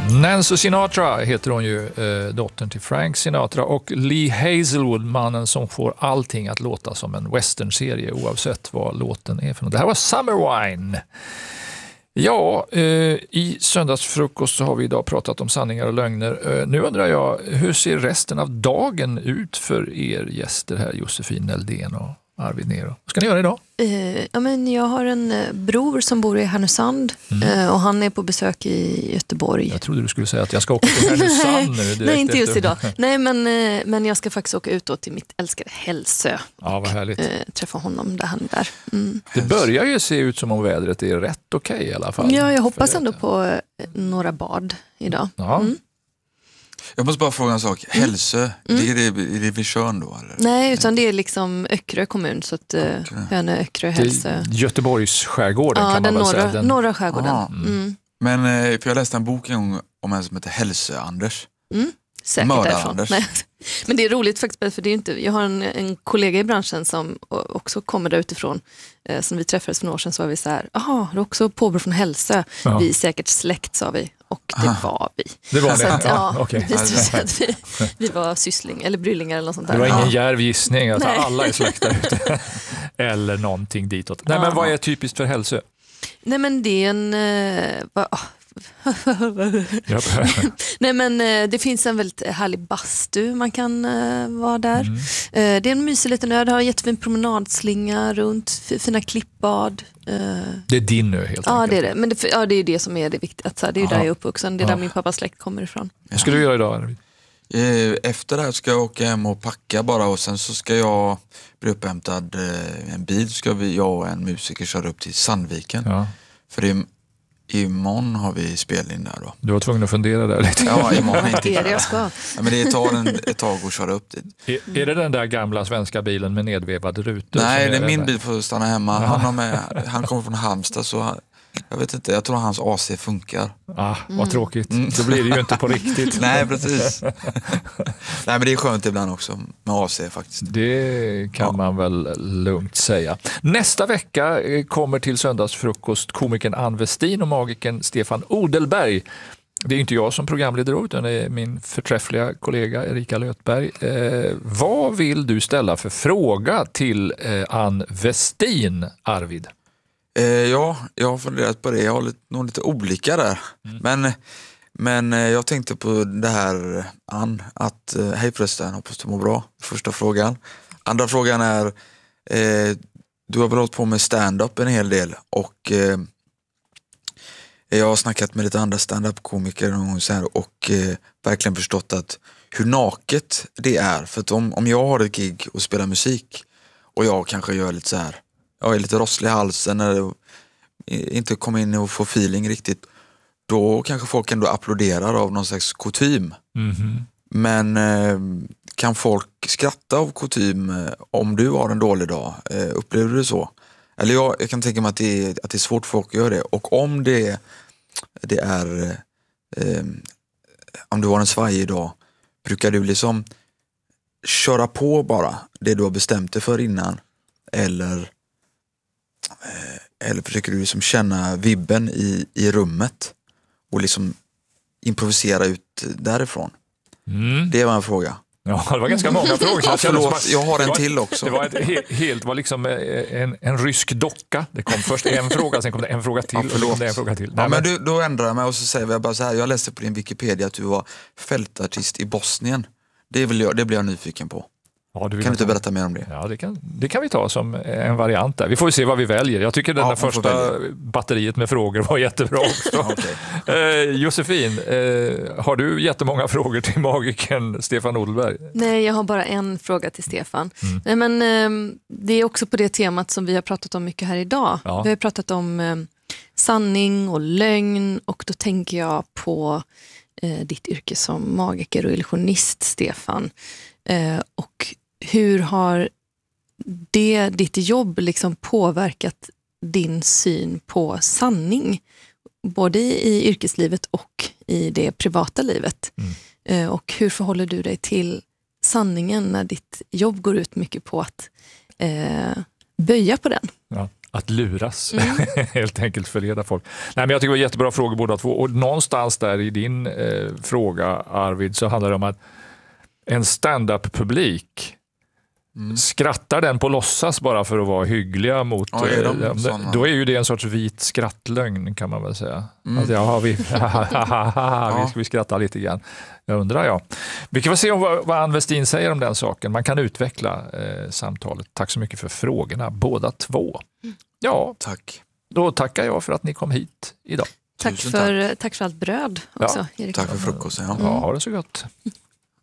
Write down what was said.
Nancy Sinatra heter hon ju, dottern till Frank Sinatra, och Lee Hazelwood, mannen som får allting att låta som en westernserie oavsett vad låten är för något. Det här var Summer Wine. Ja, i söndagsfrukost så har vi idag pratat om sanningar och lögner. Nu undrar jag, hur ser resten av dagen ut för er gäster här, Josefin Neldén och Arvid Nero? Vad ska ni göra idag? Jag har en bror som bor i Härnösand och han är på besök i Göteborg. Jag trodde du skulle säga att jag ska åka till Härnösand nu. Nej, inte just idag. Nej, men jag ska faktiskt åka ut då till mitt älskade Hälsö. Ja, vad härligt. Träffa honom där han är där. Det börjar ju se ut som om vädret är rätt okej i alla fall. Ja, jag hoppas ändå på några bad idag. Ja. Jag måste bara fråga en sak. Hälsö, ligger det vid Tjörn då? Eller? Nej, utan det är liksom Öckerö kommun, så att Hönö, Öckerö, Hälsö. Göteborgs skärgården kan man väl säga. Den norra skärgården. Men för jag läste en bok om en som heter Hälsö-Anders. Säkert därifrån. Nej. Men det är roligt faktiskt, för det är inte, jag har en kollega i branschen som också kommer där utifrån. Som vi träffades för några år sedan, så var vi så här, jaha, du är också påbrå från Hälsö. Ja. Vi är säkert släkt, sa vi. Och det var vi. Det var så det? Att, ja, okay. Vi var syssling eller bryllingar eller något sånt där. Det var ingen djärv gissning, alltså alla är släkta ute. Eller någonting ditåt. Nej, men vad är typiskt för Hälsö? Nej, men det är en... Nej, men det finns en väldigt härlig bastu, man kan vara där. Det är en mysig liten ö, det har en jättefin promenadslinga runt, fina klippbad. Det är din ö helt enkelt. Ja, det är det. Men det är ju det som är det viktiga. Det är ju där jag är uppvuxen, det är där min pappas släkt kommer ifrån. Vad ska du göra idag? Efter det här ska jag åka hem och packa bara, och sen så ska jag bli upphämtad en bil, ska jag och en musiker köra upp till Sandviken. Ja. För imorgon har vi spelning där då. Du var tvungen att fundera där lite. Ja, imorgon är inte det jag ska. Ja, men det tar ett tag att köra upp dit. Är det den där gamla svenska bilen med nedvevade rutor? Nej, det är min bil för att stanna hemma. Han kommer från Halmstad, så jag vet inte, jag tror hans AC funkar. Vad tråkigt. Då blir det ju inte på riktigt. Nej, precis. Nej, men det är skönt ibland också med AC faktiskt. Det kan man väl lugnt säga. Nästa vecka kommer till söndagsfrukost komikern Ann Westin och magikern Stefan Odelberg. Det är inte jag som programledare, utan det är min förträffliga kollega Erika Lötberg. Vad vill du ställa för fråga till Ann Westin, Arvid? Ja, jag har funderat på det. Jag har nog lite olika där. Men jag tänkte på det här, Ann, att hej förresten, hoppas du mår bra. Första frågan. Andra frågan är, du har väl hållit på med stand-up en hel del, och jag har snackat med lite andra stand-up-komiker och så här, och verkligen förstått att hur naket det är. För att om jag har ett gig och spelar musik och jag kanske gör lite så här, jag är lite rosslig i halsen eller inte kommer in och får feeling riktigt, då kanske folk ändå applåderar av någon slags kutym. Men kan folk skratta av kutym om du har en dålig dag? Upplever du det så? Eller jag kan tänka mig att det är svårt för folk att göra det. Och om det är om du har en svajig dag, brukar du liksom köra på bara det du har bestämt dig för innan? Eller försöker du liksom känna vibben i rummet och liksom improvisera ut därifrån? Det var en fråga. Ja, det var ganska många frågor. Jag har en till också. Det var liksom en rysk docka. Det kom först en fråga, sen kom det en fråga till. Och kom det en fråga till. Nej, men då ändrar jag mig och så säger jag bara så här. Jag läste på din Wikipedia att du var fältartist i Bosnien. Det blir jag nyfiken på. Ja, kan du inte berätta mer om det? Ja, det kan vi ta som en variant där. Vi får se vad vi väljer. Jag tycker den där första batteriet med frågor var jättebra också. Josefin, har du jättemånga frågor till magikern Stefan Odelberg? Nej, jag har bara en fråga till Stefan. Nej, men det är också på det temat som vi har pratat om mycket här idag. Ja. Vi har pratat om sanning och lögn, och då tänker jag på ditt yrke som magiker och illusionist, Stefan. Och hur har ditt jobb liksom påverkat din syn på sanning, både i yrkeslivet och i det privata livet? Och hur förhåller du dig till sanningen när ditt jobb går ut mycket på att böja på den? Ja. Att luras, helt enkelt förleda folk. Nej, men jag tycker det var jättebra frågor båda två. Och någonstans där i din fråga, Arvid, så handlar det om att en stand-up-publik, skrattar den på låtsas bara för att vara hyggliga mot... då är ju det en sorts vit skrattlögn, kan man väl säga. Att, vi skrattar lite grann. Jag undrar, Vi kan väl se vad Ann Westin säger om den saken. Man kan utveckla samtalet. Tack så mycket för frågorna, båda två. Ja, tack. Då tackar jag för att ni kom hit idag. Tack för allt bröd också, Erik. Tack för frukosten. Ja, ha det så gott.